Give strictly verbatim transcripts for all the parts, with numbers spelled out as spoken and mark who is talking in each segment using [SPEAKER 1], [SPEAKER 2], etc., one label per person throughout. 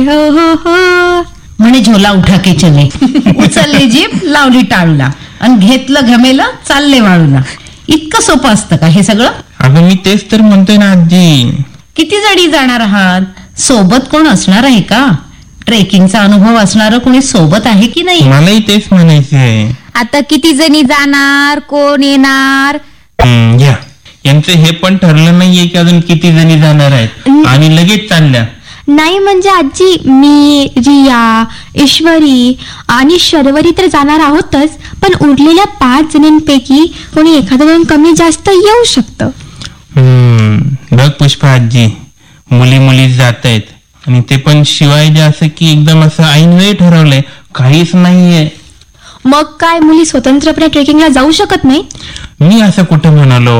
[SPEAKER 1] हो हो हो
[SPEAKER 2] म्हणे झोला उठा के चले. उचलली जीभ लावली टाळूला आणि घेतलं घमेला चालले वाळूला. इतकं सोपं असतं का हे सगळं?
[SPEAKER 3] अगं मी तेच तर म्हणतोय ना आजी.
[SPEAKER 2] किती जणी जाणार आहात? सोबत कोण असणार आहे का? ट्रेकिंगचा अनुभव असणार कोणी सोबत आहे की नाही?
[SPEAKER 3] मलाही तेच म्हणायचंय.
[SPEAKER 1] आता किती जणी जाणार, कोण येणार?
[SPEAKER 3] हम्म, या यांचं हे पण ठरलं नाहीये की अजून किती जणी जाणार आहेत आणि लगेच चालल्या.
[SPEAKER 1] नाही म्हणजे आजी, मी, रिया, ईश्वरी आणि शर्वरी तर जाणार आहोतच, पण उरलेल्या पाच जणींपैकी कोणी एखादं दोन कमी जास्त येऊ शकतं.
[SPEAKER 3] हम्म, बघ पुष्पा आजी, मुली मुली जात आहेत आणि ते पण शिवाय जे असं की एकदम असं ऐन वेळी ठरवलंय, काहीच नाहीये.
[SPEAKER 1] मग काय मुली स्वतंत्रपणे ट्रेकिंगला जाऊ शकत नाही?
[SPEAKER 3] मी असं कुठं म्हणालो?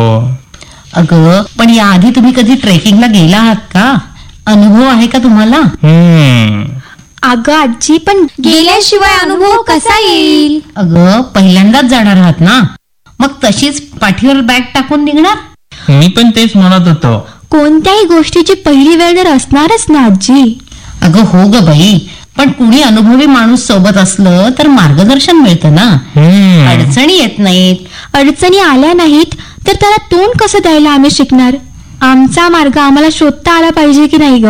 [SPEAKER 2] अगं पण याआधी तुम्ही कधी ट्रेकिंगला गेला आहात का? अनुभव आहे का तुम्हाला?
[SPEAKER 3] हम्म
[SPEAKER 1] अगं आजी, पण गेल्याशिवाय अनुभव कसा येईल?
[SPEAKER 2] अगं पहिल्यांदाच जाणार आहात ना, मग तशीच पाठीवर बॅग टाकून निघणार?
[SPEAKER 3] मी पण तेच म्हणत होतो.
[SPEAKER 1] कोणत्याही गोष्टीची पहिली वेळ तर असणारच ना आजी.
[SPEAKER 2] अगं हो ग बाई, पण कुणी अनुभवी माणूस सोबत असलं तर मार्गदर्शन मिळतं ना.
[SPEAKER 3] हम्म
[SPEAKER 2] अडचणी येत नाहीत.
[SPEAKER 1] अडचणी आल्या नाहीत तर त्याला तोंड कसं द्यायला आम्ही शिकणार? आमचा मार्ग आम्हाला शोधता आला पाहिजे की नाही ग?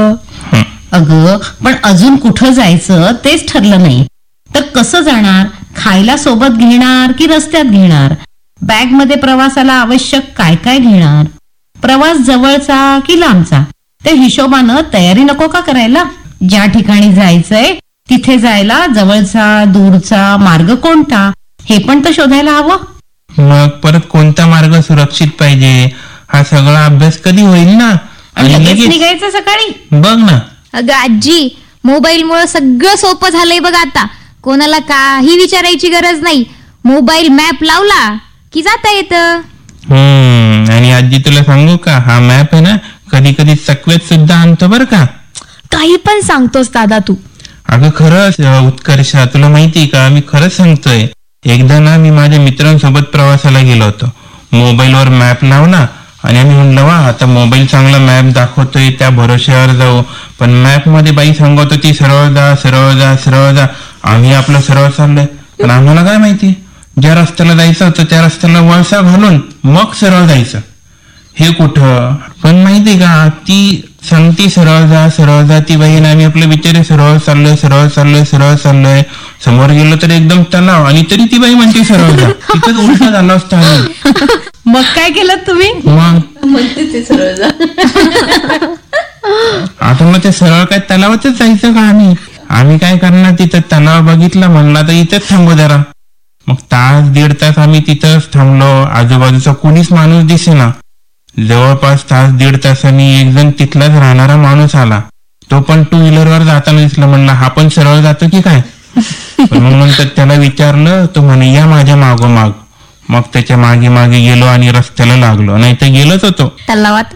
[SPEAKER 2] अगं पण अजून कुठं जायचं तेच ठरलं नाही तर कसं जाणार? खायला सोबत घेणार की रस्त्यात घेणार? बॅग मध्ये प्रवासाला आवश्यक काय काय घेणार? प्रवास जवळचा की लांबचा? त्या हिशोबानं तयारी नको का करायला? ज्या ठिकाणी जायचंय तिथे जायला जवळचा दूरचा मार्ग कोणता हे पण तर शोधायला हवं.
[SPEAKER 3] मग परत कोणता मार्ग सुरक्षित पाहिजे हा सगळा अभ्यास कधी होईल ना.
[SPEAKER 2] आणि
[SPEAKER 3] आणि
[SPEAKER 2] लगेच
[SPEAKER 3] लगेच
[SPEAKER 2] निघायचं सकाळी?
[SPEAKER 3] बघ ना.
[SPEAKER 1] अगं आजी, मोबाईल मुळे सगळं सोपं झालंय बघ आता. कोणाला काही विचारायची गरज नाही. मोबाईल मॅप लावला की जाता येतं.
[SPEAKER 3] हम्म आणि आजी तुला सांगू का, हा मॅप आहे ना कधी कधी चकव्यात सुद्धा आणतो बर का.
[SPEAKER 1] काही पण सांगतोस दादा तू.
[SPEAKER 3] अगं खरंच उत्कर्षा, तुला माहितीये का, मी खरंच सांगतोय. एकदा ना मी माझ्या मित्रांसोबत प्रवासाला गेलो होतो. मोबाईलवर मॅप लावला आणि आम्ही म्हणलं वा आता मोबाईल चांगला मॅप दाखवतोय त्या भरोश्यावर जाऊ. पण मॅप मध्ये बाई सांगत होती सरळ जा सरळ जा सरळ जा. आम्ही आपलं सरळ चाललोय, पण आम्हाला काय माहिती ज्या रस्त्याला जायचं होतं त्या रस्त्याला वळसा घालून मग सरळ जायचं. हे कुठं? पण माहिती का, ती सांगती सरळ जा सरळ जा ती बाई, आम्ही आपले बिचारे सरळ चाललोय सरळ चाललोय सरळ चाललोय. समोर गेलो तर एकदम तलाव आणि तरी ती बाई म्हणते सरळ जा. तिथंच उलटा झालो असतो आम्ही.
[SPEAKER 2] मग काय केलं तुम्ही?
[SPEAKER 3] मग
[SPEAKER 4] म्हणते ते सरळ जा.
[SPEAKER 3] आता मग ते सरळ काय तलावातच जायचं का आम्ही? आम्ही काय करणार, तिथं तलाव बघितला म्हणला तर इथंच थांबू जरा. मग तास दीड तास आम्ही तिथंच थांबलो. आजूबाजूचा कुणीच माणूस दिसेना. जवळपास तास दीड तासांनी एक जण तिथलाच राहणारा माणूस आला. तो पण टू व्हीलरवर जाताना दिसला. म्हणला हा पण सरळ जातो की काय? पण मग नंतर त्याला विचारलं, तो म्हणे या माझ्या मागोमाग. मग त्याच्या मागे मागे गेलो आणि रस्त्याला लागलो, नाही तर गेलोच होतो
[SPEAKER 1] तलावात.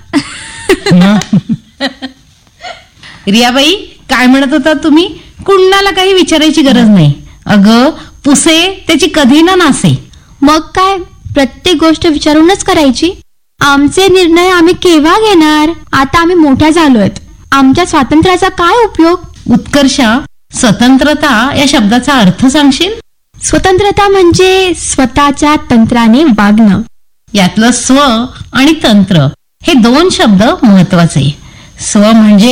[SPEAKER 2] रियाबाई काय म्हणत होता तुम्ही? कुणाला काही विचारायची गरज नाही. अगं पुसे त्याची कधी ना नासे.
[SPEAKER 1] मग काय, प्रत्येक गोष्ट विचारूनच करायची. आमचे निर्णय आम्ही केव्हा घेणार? आता आम्ही मोठ्या झालोयत. आमच्या स्वातंत्र्याचा काय उपयोग?
[SPEAKER 2] उत्कर्षा, स्वतंत्रता या शब्दाचा अर्थ सांगशील?
[SPEAKER 1] स्वतंत्रता म्हणजे स्वतःच्या तंत्राने वागणं.
[SPEAKER 2] यातलं स्व आणि तंत्र हे दोन शब्द महत्वाचे. स्व म्हणजे